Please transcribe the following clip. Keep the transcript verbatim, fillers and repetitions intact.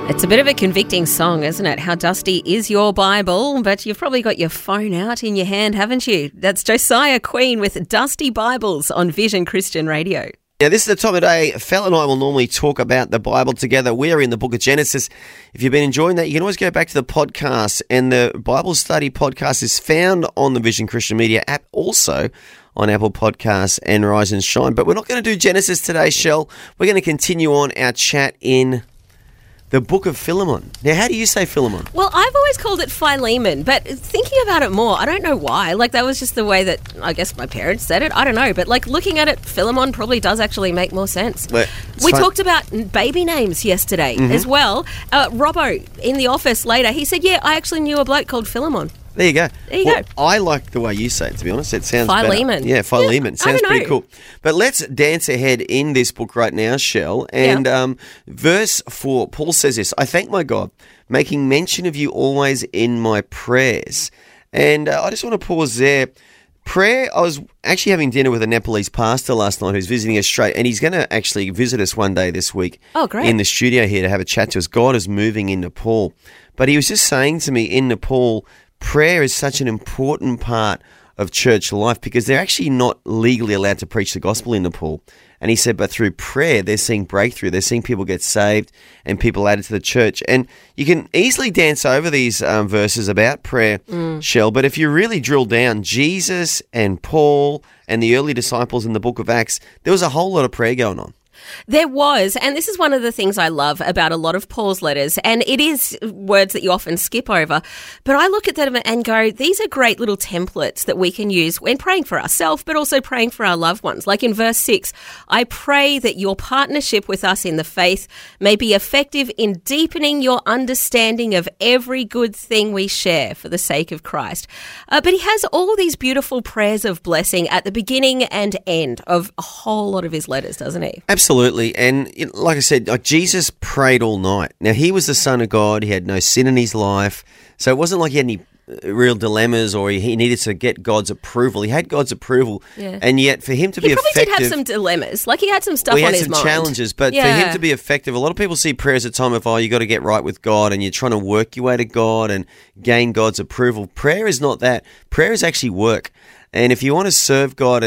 It's a bit of a convicting song, isn't it? How dusty is your Bible? But you've probably got your phone out in your hand, haven't you? That's Josiah Queen with Dusty Bibles on Vision Christian Radio. Yeah, this is the time of day. Fel and I will normally talk about the Bible together. We are in the book of Genesis. If you've been enjoying that, you can always go back to the podcast, and the Bible study podcast is found on the Vision Christian Media app, also on Apple Podcasts and Rise and Shine. But we're not going to do Genesis today, Shell. We're going to continue on our chat in the book of Philemon. Now, how do you say Philemon? Well, I've always called it Philemon, but thinking about it more, I don't know why. Like, that was just the way that, I guess, my parents said it. I don't know. But, like, looking at it, Philemon probably does actually make more sense. Well, we fun. talked about baby names yesterday mm-hmm. as well. Uh, Robbo, in the office later, he said, yeah, I actually knew a bloke called Philemon. There you go. There you well, go. I like the way you say it, to be honest. It sounds Philemon. better. Yeah, Philemon. Yeah, sounds pretty cool. But let's dance ahead in this book right now, Shell. And yeah. um, verse four, Paul says this, I thank my God, making mention of you always in my prayers. And uh, I just want to pause there. Prayer, I was actually having dinner with a Nepalese pastor last night who's visiting us straight, and he's going to actually visit us one day this week oh, great. in the studio here to have a chat to us. God is moving in Nepal. But he was just saying to me, in Nepal, prayer is such an important part of church life because they're actually not legally allowed to preach the gospel in Nepal. And he said, but through prayer, they're seeing breakthrough. They're seeing people get saved and people added to the church. And you can easily dance over these um, verses about prayer, mm. Shell. But if you really drill down, Jesus and Paul and the early disciples in the book of Acts, there was a whole lot of prayer going on. There was, and this is one of the things I love about a lot of Paul's letters, and it is words that you often skip over, but I look at them and go, these are great little templates that we can use when praying for ourselves, but also praying for our loved ones. Like in verse six, I pray that your partnership with us in the faith may be effective in deepening your understanding of every good thing we share for the sake of Christ. Uh, but he has all these beautiful prayers of blessing at the beginning and end of a whole lot of his letters, doesn't he? Absolutely. Absolutely. And like I said, like Jesus prayed all night. Now, he was the Son of God. He had no sin in his life. So it wasn't like he had any real dilemmas or he needed to get God's approval. He had God's approval. Yeah. And yet for him to he be effective... He probably did have some dilemmas. Like he had some stuff well, he on had his some mind. challenges. But yeah. for him to be effective, a lot of people see prayer as a time of, oh, you got to get right with God and you're trying to work your way to God and gain God's approval. Prayer is not that. Prayer is actually work. And if you want to serve God